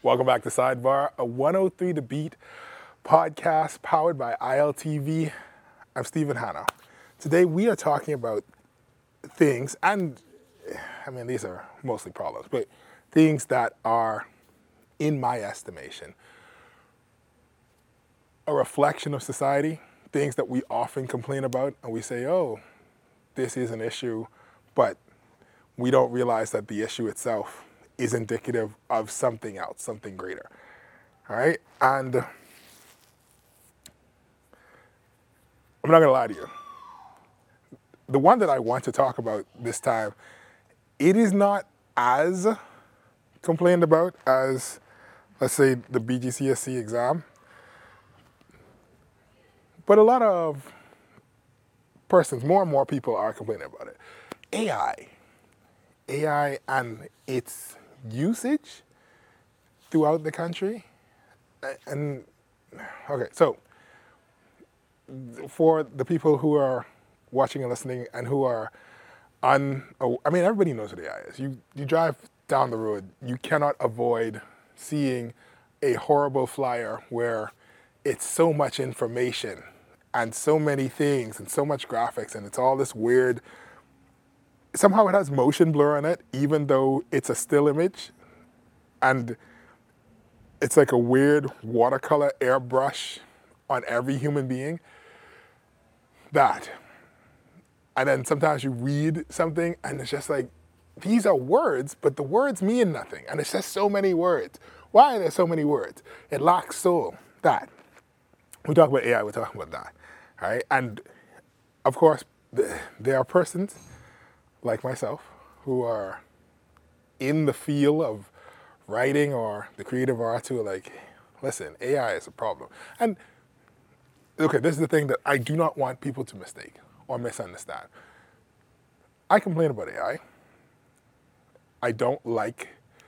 Welcome back to Sidebar, a 103 The Beat podcast powered by ILTV. I'm Stephen Hanna. Today we are talking about things, and these are mostly problems, but things that are, in my estimation, a reflection of society, things that we often complain about, and we say, oh, this is an issue, but we don't realize that the issue itself is indicative of something else, something greater. All right? And I'm not going to lie to you. The one that I want to talk about this time, it is not as complained about as, let's say, the BGCSE exam. But a lot of persons, more and more people are complaining about it. AI and its usage throughout the country. And okay, so for the people who are watching and listening and who are everybody knows what AI is. You drive down the road, you cannot avoid seeing a horrible flyer where it's so much information and so many things and so much graphics and it's all this weird. Somehow it has motion blur on it, even though it's a still image. And it's like a weird watercolor airbrush on every human being. That. And then sometimes you read something and it's just like, these are words, but the words mean nothing. And it's just so many words. Why are there so many words? It lacks soul. That. We talk about AI, we're talking about that. All right? And of course, there are persons like myself who are in the field of writing or the creative arts who are like, listen, AI is a problem. And okay, this is the thing that I do not want people to mistake or misunderstand. I complain about AI. I don't like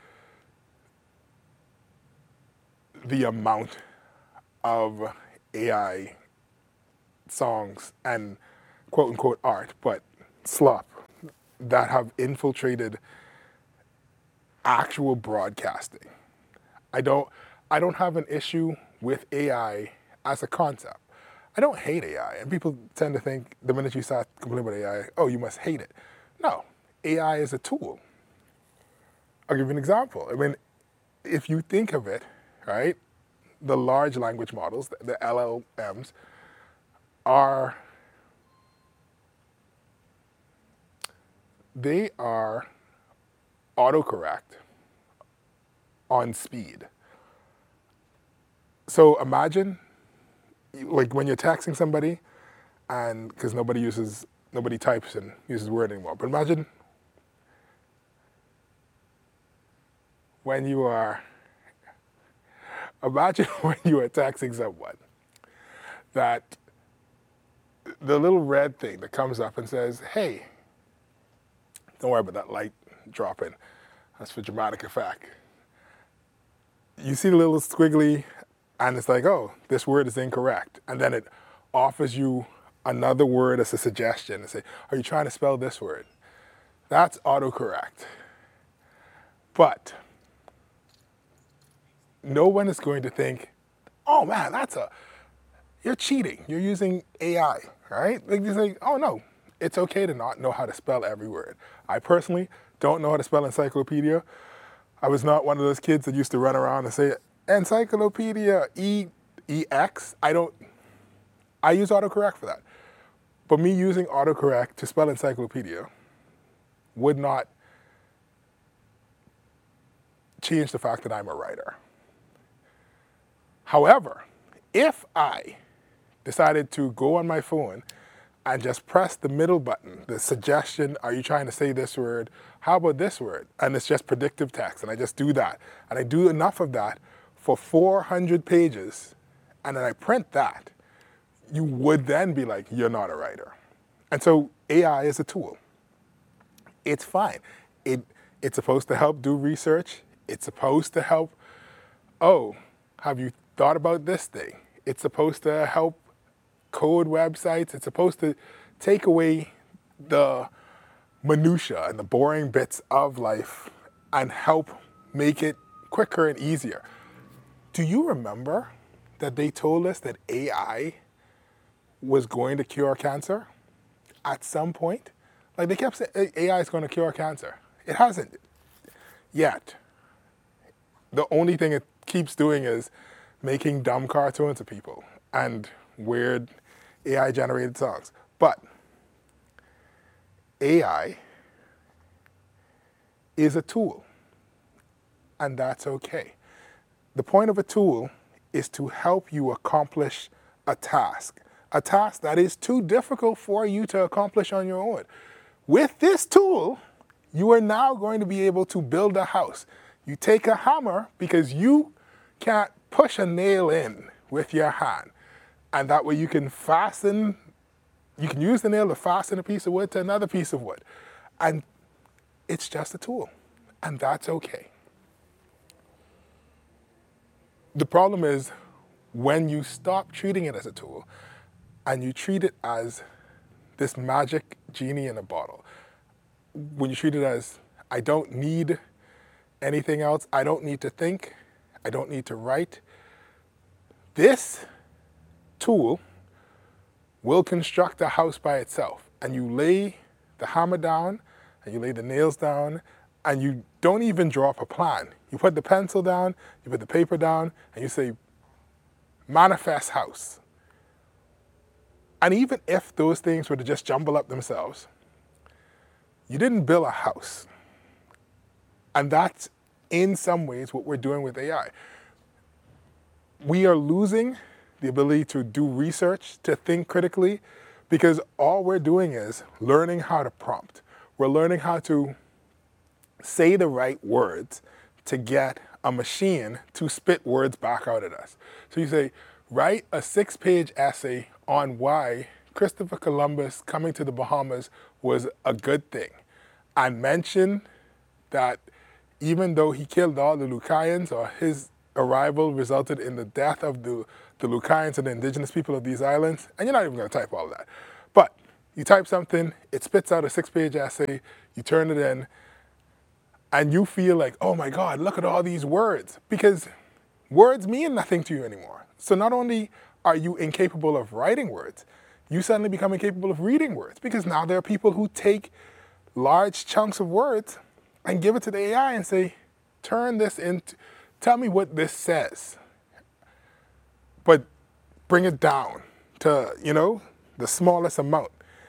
the amount of AI songs and quote unquote art, but slop that have infiltrated actual broadcasting. I don't have an issue with AI as a concept. I don't hate AI, and people tend to think the minute you start complaining about AI, oh, you must hate it. No, AI is a tool. I'll give you an example. If you think of it, right, the large language models, the LLMs, they are autocorrect on speed. So imagine, like when you're texting somebody, and because nobody types and uses Word anymore. But imagine when you are texting someone that the little red thing that comes up and says, hey, don't worry about that light dropping. That's for dramatic effect. You see the little squiggly, and it's like, oh, this word is incorrect. And then it offers you another word as a suggestion and say, are you trying to spell this word? That's autocorrect. But no one is going to think, oh man, you're cheating. You're using AI, right? Like, it's like, oh no, it's okay to not know how to spell every word. I personally don't know how to spell encyclopedia. I was not one of those kids that used to run around and say, encyclopedia, EX. I use autocorrect for that. But me using autocorrect to spell encyclopedia would not change the fact that I'm a writer. However, if I decided to go on my phone and just press the middle button, the suggestion, are you trying to say this word? How about this word? And it's just predictive text, and I just do that. And I do enough of that for 400 pages, and then I print that, you would then be like, you're not a writer. And so AI is a tool. It's fine. It's supposed to help do research. It's supposed to help, oh, have you thought about this thing? It's supposed to help code websites. It's supposed to take away the minutia and the boring bits of life and help make it quicker and easier. Do you remember that they told us that AI was going to cure cancer at some point? Like they kept saying AI is going to cure cancer. It hasn't yet. The only thing it keeps doing is making dumb cartoons of people and weird AI generated songs. But AI is a tool, and that's okay. The point of a tool is to help you accomplish a task that is too difficult for you to accomplish on your own. With this tool, you are now going to be able to build a house. You take a hammer because you can't push a nail in with your hand. And that way you can use the nail to fasten a piece of wood to another piece of wood. And it's just a tool. And that's okay. The problem is when you stop treating it as a tool and you treat it as this magic genie in a bottle. When you treat it as, I don't need anything else, I don't need to think, I don't need to write. This tool will construct a house by itself. And you lay the hammer down, and you lay the nails down, and you don't even draw up a plan. You put the pencil down, you put the paper down, and you say, manifest house. And even if those things were to just jumble up themselves, you didn't build a house. And that's, in some ways, what we're doing with AI. We are losing the ability to do research, to think critically, because all we're doing is learning how to prompt. We're learning how to say the right words to get a machine to spit words back out at us. So you say, write a 6-page essay on why Christopher Columbus coming to the Bahamas was a good thing, and mention that even though he killed all the Lucayans, or his arrival resulted in the death of the Lucayans and the indigenous people of these islands, and you're not even going to type all of that. But you type something, it spits out a 6-page essay, you turn it in, and you feel like, oh my God, look at all these words. Because words mean nothing to you anymore. So not only are you incapable of writing words, you suddenly become incapable of reading words. Because now there are people who take large chunks of words and give it to the AI and say, turn this into, tell me what this says. But bring it down to, the smallest amount.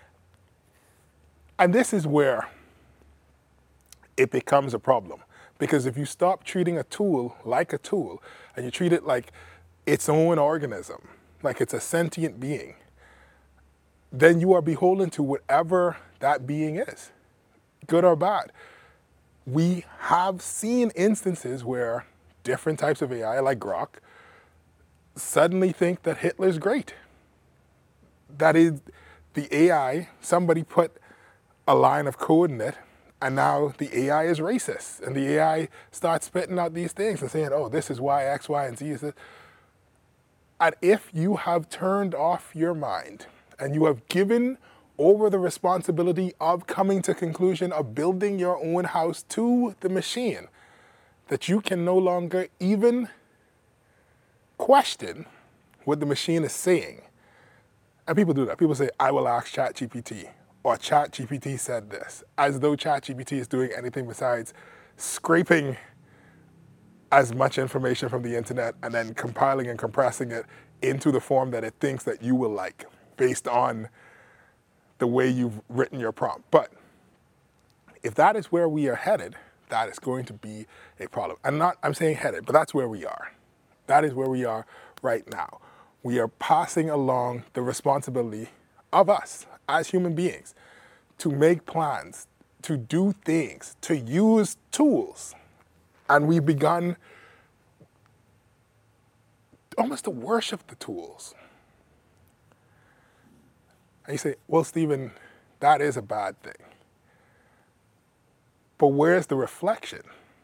And this is where it becomes a problem. Because if you stop treating a tool like a tool, and you treat it like its own organism, like it's a sentient being, then you are beholden to whatever that being is, good or bad. We have seen instances where different types of AI, like Grok, suddenly think that Hitler's great. That is, the AI, somebody put a line of code in it, and now the AI is racist. And the AI starts spitting out these things and saying, oh, this is why X, Y, and Z is this. And if you have turned off your mind and you have given over the responsibility of coming to conclusion of building your own house to the machine, that you can no longer even question what the machine is saying. And people do that. People say, I will ask ChatGPT, or ChatGPT said this, as though ChatGPT is doing anything besides scraping as much information from the internet and then compiling and compressing it into the form that it thinks that you will like, based on the way you've written your prompt. But if that is where we are headed, that is going to be a problem. I'm saying headed, but that's where we are. That is where we are right now. We are passing along the responsibility of us as human beings to make plans, to do things, to use tools. And we've begun almost to worship the tools. And you say, well, Stephen, that is a bad thing. But where's the reflection?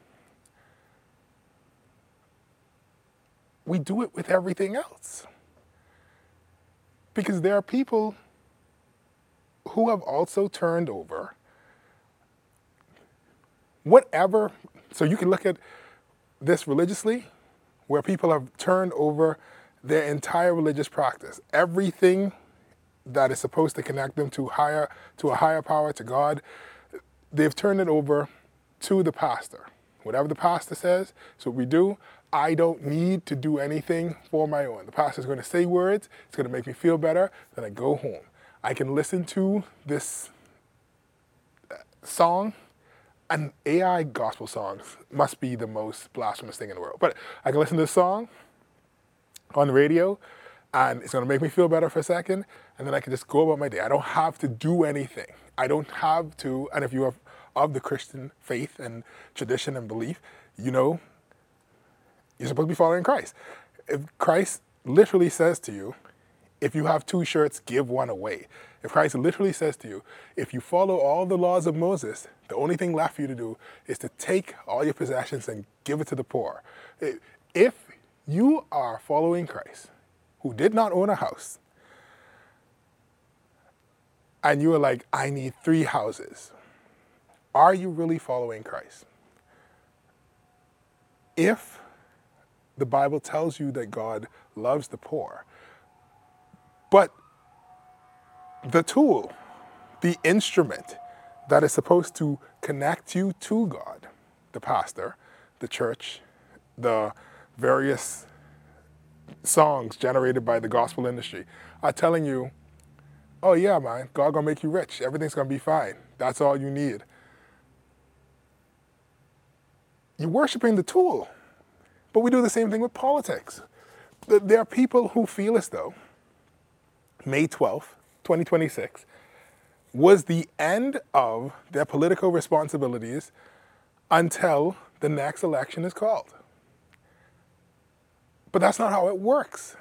We do it with everything else. Because there are people who have also turned over whatever. So you can look at this religiously, where people have turned over their entire religious practice. Everything that is supposed to connect them to a higher power, to God, they've turned it over to the pastor. Whatever the pastor says, it's what we do. I don't need to do anything for my own. The pastor's going to say words, it's going to make me feel better, then I go home. I can listen to this song, and AI gospel songs must be the most blasphemous thing in the world. But I can listen to this song on the radio, and it's going to make me feel better for a second, and then I can just go about my day. I don't have to do anything. I don't have to, and if you are of the Christian faith and tradition and belief, you know you're supposed to be following Christ. If Christ literally says to you, if you have 2 shirts, give one away. If Christ literally says to you, if you follow all the laws of Moses, the only thing left for you to do is to take all your possessions and give it to the poor. If you are following Christ, who did not own a house, and you are like, I need 3 houses, are you really following Christ? If the Bible tells you that God loves the poor, but the tool, the instrument that is supposed to connect you to God, the pastor, the church, the various songs generated by the gospel industry, are telling you, oh yeah, man, God gonna make you rich. Everything's gonna be fine. That's all you need. You're worshiping the tool. But we do the same thing with politics. There are people who feel as though May 12th, 2026, was the end of their political responsibilities until the next election is called. But that's not how it works.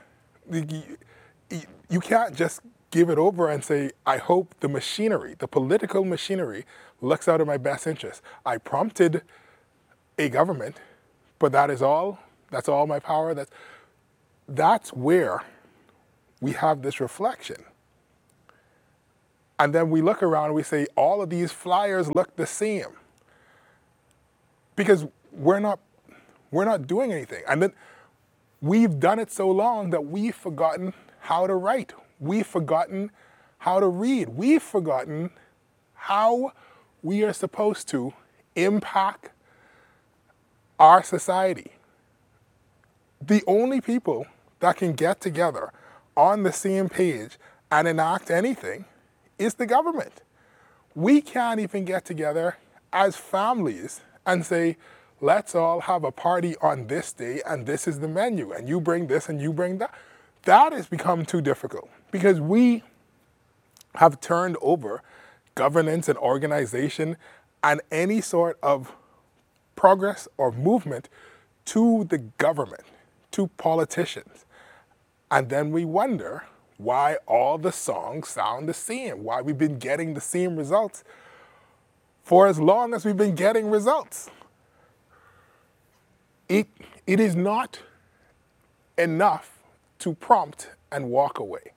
You can't just give it over and say, I hope the machinery, the political machinery, looks out in my best interest. I prompted a government, but that's all my power. That's where we have this reflection. And then we look around and we say, all of these flyers look the same. Because we're not doing anything. And then we've done it so long that we've forgotten how to write. We've forgotten how to read. We've forgotten how we are supposed to impact our society. The only people that can get together on the same page and enact anything is the government. We can't even get together as families and say, let's all have a party on this day and this is the menu and you bring this and you bring that. That has become too difficult because we have turned over governance and organization and any sort of progress or movement to the government, to politicians. And then we wonder why all the songs sound the same, why we've been getting the same results for as long as we've been getting results. It is not enough to prompt and walk away.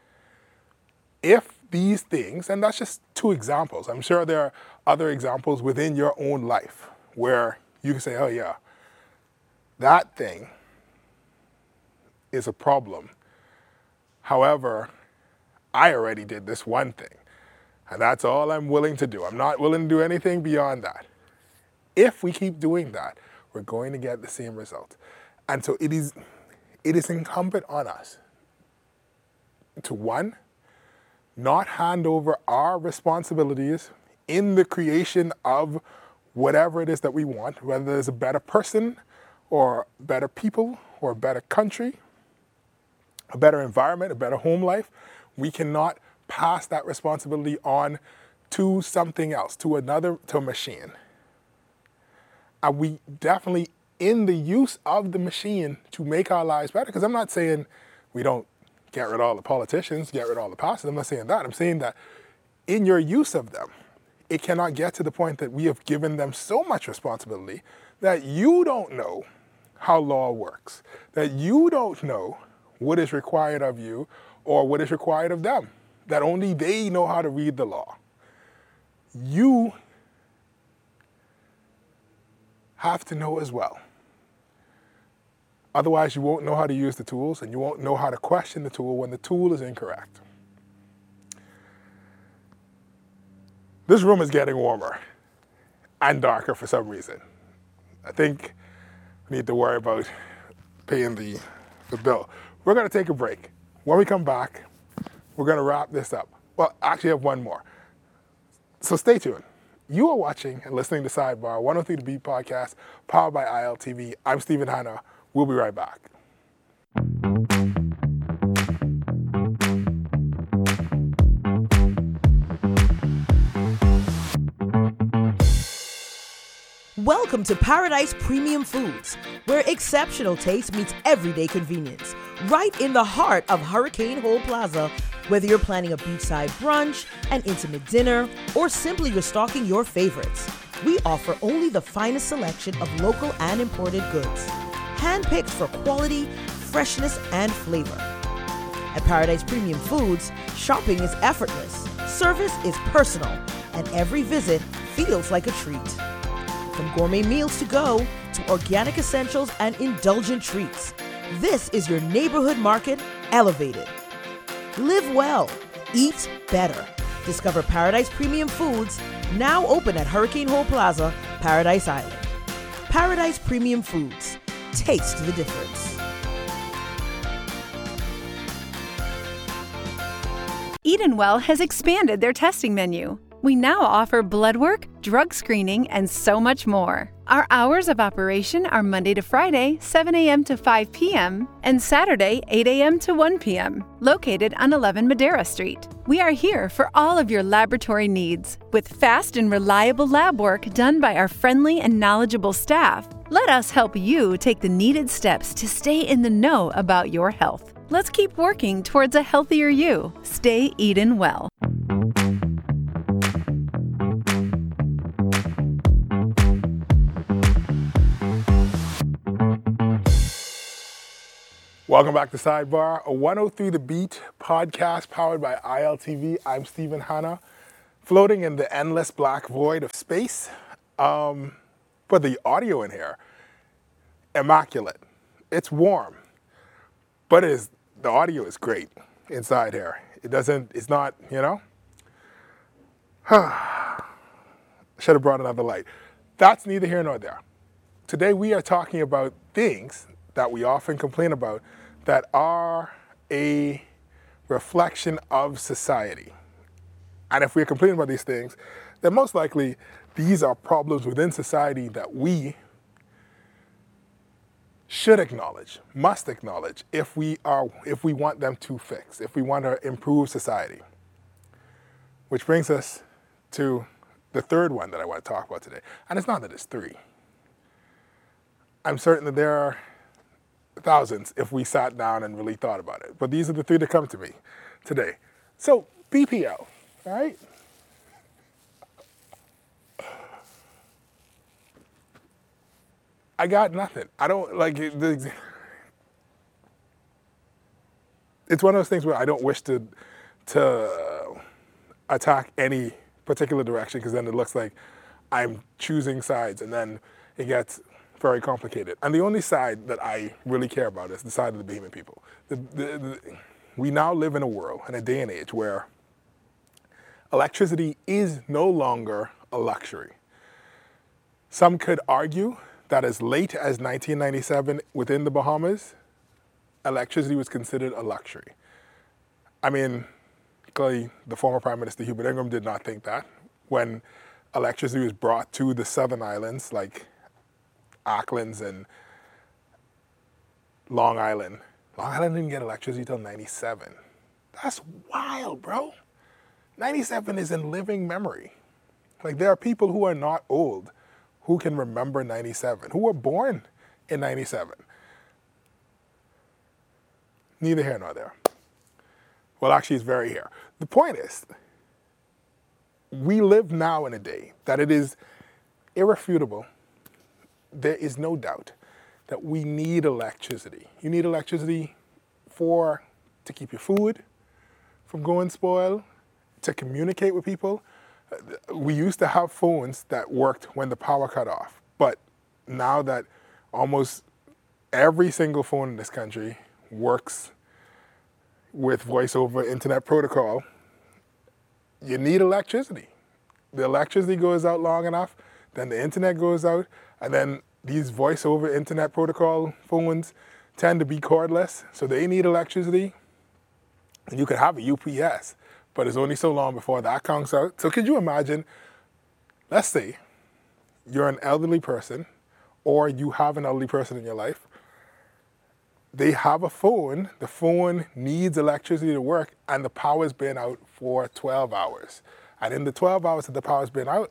If these things, and that's just 2 examples, I'm sure there are other examples within your own life where you can say, oh yeah, that thing is a problem. However, I already did this one thing, and that's all I'm willing to do. I'm not willing to do anything beyond that. If we keep doing that, we're going to get the same result. And so it is incumbent on us to, 1, not hand over our responsibilities in the creation of whatever it is that we want, whether there's a better person or better people or a better country, a better environment, a better home life. We cannot pass that responsibility on to something else, to a machine. And we definitely, in the use of the machine to make our lives better, because I'm not saying we don't get rid of all the politicians, get rid of all the pastors. I'm not saying that. I'm saying that in your use of them, it cannot get to the point that we have given them so much responsibility that you don't know how law works, that you don't know what is required of you or what is required of them, that only they know how to read the law. You have to know as well. Otherwise, you won't know how to use the tools and you won't know how to question the tool when the tool is incorrect. This room is getting warmer and darker for some reason. I think we need to worry about paying the bill. We're going to take a break. When we come back, we're going to wrap this up. Well, actually, I have one more. So stay tuned. You are watching and listening to Sidebar 103 The Beat podcast, powered by ILTV. I'm Stephen Hanna. We'll be right back. Welcome to Paradise Premium Foods, where exceptional taste meets everyday convenience. Right in the heart of Hurricane Hole Plaza, whether you're planning a beachside brunch, an intimate dinner, or simply restocking your favorites, we offer only the finest selection of local and imported goods, handpicked for quality, freshness, and flavor. At Paradise Premium Foods, shopping is effortless, service is personal, and every visit feels like a treat. From gourmet meals to go, to organic essentials and indulgent treats, this is your neighborhood market elevated. Live well, eat better. Discover Paradise Premium Foods, now open at Hurricane Hole Plaza, Paradise Island. Paradise Premium Foods. Taste the difference. Edenwell has expanded their testing menu. We now offer blood work, drug screening, and so much more. Our hours of operation are Monday to Friday, 7 a.m. to 5 p.m., and Saturday, 8 a.m. to 1 p.m., located on 11 Madera Street. We are here for all of your laboratory needs, with fast and reliable lab work done by our friendly and knowledgeable staff. Let us help you take the needed steps to stay in the know about your health. Let's keep working towards a healthier you. Stay Eden well. Welcome back to Sidebar, a 103 The Beat podcast powered by ILTV. I'm Stephen Hanna, floating in the endless black void of space. But the audio in here, immaculate. It's warm, but the audio is great inside here. It's not, should have brought another light. That's neither here nor there. Today we are talking about things that we often complain about that are a reflection of society. And if we're complaining about these things, then most likely these are problems within society that we should acknowledge, must acknowledge, if we want them to fix, if we want to improve society. Which brings us to the third one that I want to talk about today. And it's not that it's three. I'm certain that there are thousands if we sat down and really thought about it. But these are the three that come to me today. So, BPL, right? I got nothing. I don't like it. It's one of those things where I don't wish to attack any particular direction, because then it looks like I'm choosing sides and then it gets very complicated. And the only side that I really care about is the side of the Bahamian people. We now live in a world, in a day and age, where electricity is no longer a luxury. Some could argue that as late as 1997 within the Bahamas, electricity was considered a luxury. I mean, clearly the former Prime Minister Hubert Ingraham did not think that when electricity was brought to the southern islands like Auckland's and Long Island. Long Island didn't get electricity until 97. That's wild, bro. 97 is in living memory. Like, there are people who are not old who can remember 97, who were born in 97. Neither here nor there. Well, actually, it's very here. The point is, we live now in a day that it is irrefutable. There is no doubt that we need electricity. You need electricity to keep your food from going spoiled, to communicate with people. We used to have phones that worked when the power cut off, but now that almost every single phone in this country works with voice over internet protocol. You need electricity. The electricity goes out long enough, then the internet goes out, and then these voice over internet protocol phones tend to be cordless, so they need electricity. And you could have a UPS, but it's only so long before that comes out. So could you imagine, let's say you're an elderly person, or you have an elderly person in your life, they have a phone, the phone needs electricity to work, and the power's been out for 12 hours. And in the 12 hours that the power's been out,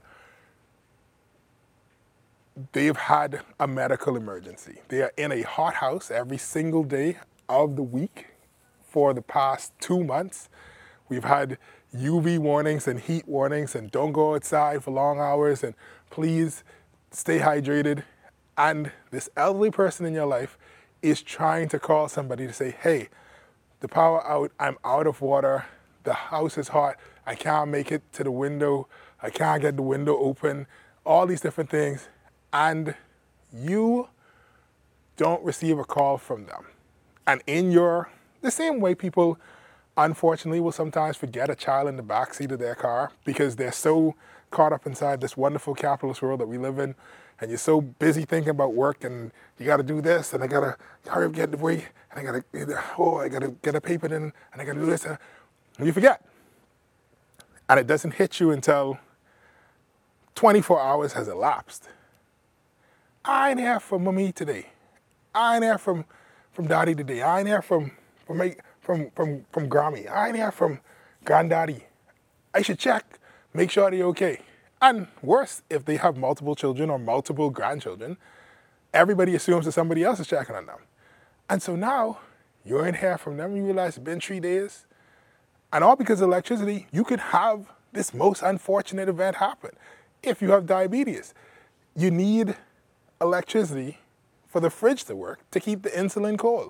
they've had a medical emergency. They are in a hothouse every single day of the week for the past 2 months. We've had UV warnings and heat warnings and don't go outside for long hours and please stay hydrated. And this elderly person in your life is trying to call somebody to say, hey, the power out, I'm out of water, the house is hot, I can't make it to the window, I can't get the window open, all these different things, and you don't receive a call from them. And the same way people unfortunately will sometimes forget a child in the backseat of their car because they're so caught up inside this wonderful capitalist world that we live in, and you're so busy thinking about work and you got to do this and I got to hurry up, get the way, and I got to get a paper in and I got to do this, and you forget. And it doesn't hit you until 24 hours has elapsed. I ain't here from mommy today. I ain't here from daddy today. I ain't here from Grammy. I ain't here from granddaddy. I should check, make sure they're okay. And worse, if they have multiple children or multiple grandchildren, everybody assumes that somebody else is checking on them. And so now you ain't hear from them. You realize it's been 3 days. And all because of electricity, you could have this most unfortunate event happen. If you have diabetes, you need electricity for the fridge to work to keep the insulin cold.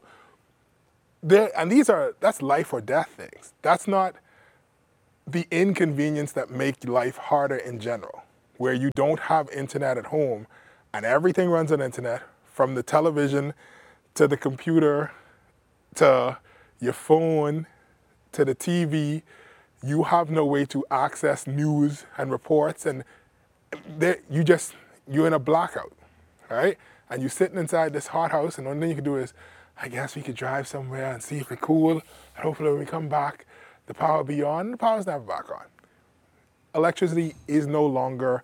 That's life or death things. That's not the inconvenience that make life harder in general, where you don't have internet at home and everything runs on internet, from the television to the computer to your phone to the TV. You have no way to access news and reports, and you're in a blackout, right? And you're sitting inside this hothouse, and the only thing you can do is, I guess we could drive somewhere and see if it's cool, and hopefully when we come back, the power will be on. The power's never back on. Electricity is no longer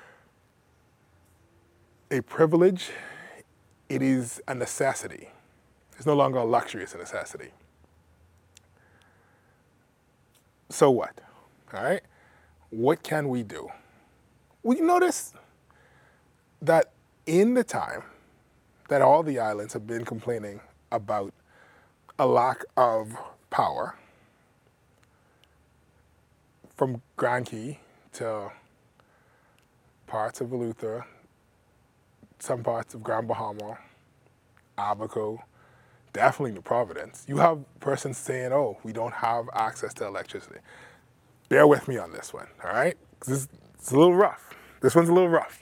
a privilege. It is a necessity. It's no longer a luxury, it's a necessity. So what? All right? What can we do? We notice that in the time that all the islands have been complaining about a lack of power, from Grand Key to parts of Eleuthera, some parts of Grand Bahama, Abaco, definitely New Providence, you have persons saying, oh, we don't have access to electricity. Bear with me on this one, all right? 'Cause it's a little rough. This one's a little rough.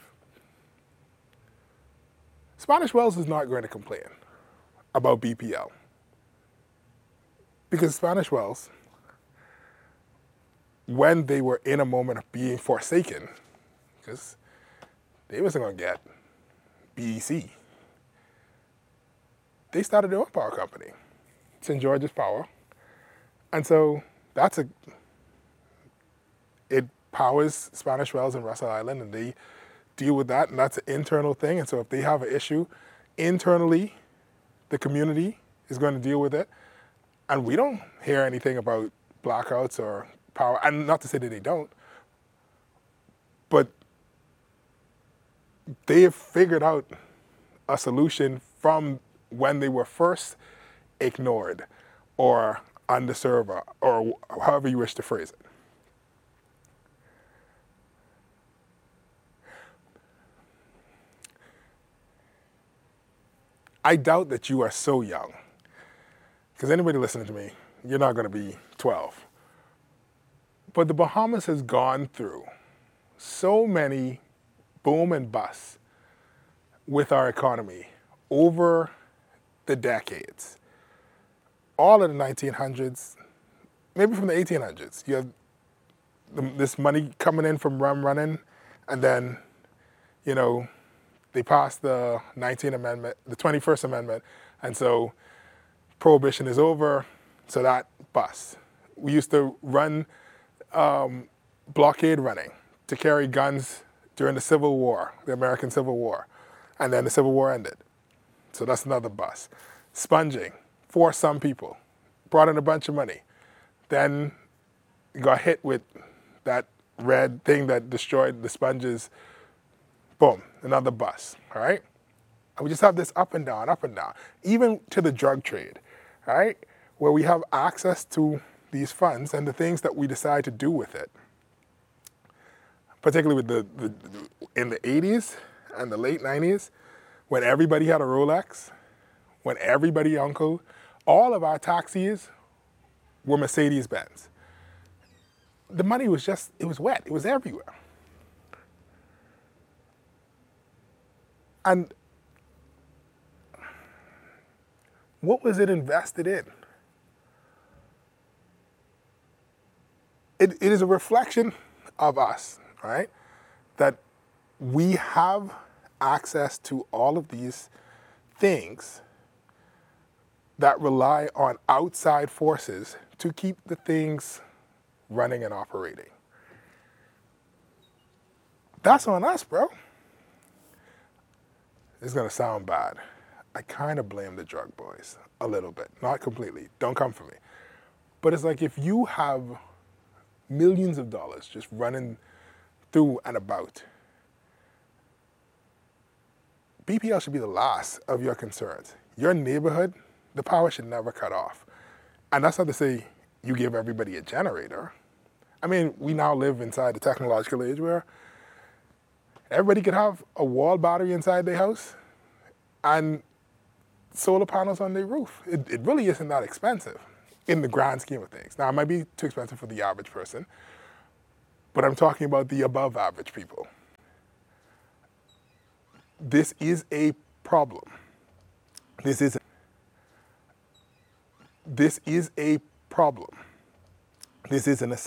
Spanish Wells is not going to complain about BPL, because Spanish Wells, when they were in a moment of being forsaken, because they wasn't going to get BEC, they started their own power company, St. George's Power. And so it powers Spanish Wells and Russell Island, and they deal with that, and that's an internal thing. And so if they have an issue internally, the community is going to deal with it. And we don't hear anything about blackouts or power, and not to say that they don't, but they have figured out a solution from when they were first ignored or underserved, or however you wish to phrase it. I doubt that you are so young, because anybody listening to me, you're not going to be 12. But the Bahamas has gone through so many boom and busts with our economy over the decades, all of the 1900s, maybe from the 1800s, you have this money coming in from rum running, and then, you know, they passed the 19th Amendment, the 21st Amendment, and so Prohibition is over, so that busts. We used to run blockade running to carry guns during the Civil War, the American Civil War, and then the Civil War ended. So that's another bust. Sponging, for some people, brought in a bunch of money. Then got hit with that red thing that destroyed the sponges. Boom, another bust, all right? And we just have this up and down, even to the drug trade, all right? Where we have access to these funds and the things that we decide to do with it. Particularly with in the 80s and the late 90s, when everybody had a Rolex, when everybody uncle, all of our taxis were Mercedes-Benz. The money was just, it was wet, it was everywhere. And what was it invested in? It is a reflection of us, right? That we have access to all of these things that rely on outside forces to keep the things running and operating. That's on us, bro. It's gonna sound bad. I kind of blame the drug boys a little bit, not completely, don't come for me. But it's like if you have millions of dollars just running through and about, BPL should be the last of your concerns. Your neighborhood, the power should never cut off. And that's not to say you give everybody a generator. I mean, we now live inside the technological age where everybody could have a wall battery inside their house and solar panels on their roof. It really isn't that expensive in the grand scheme of things. Now, it might be too expensive for the average person, but I'm talking about the above average people. This is a problem. This is a problem. This is a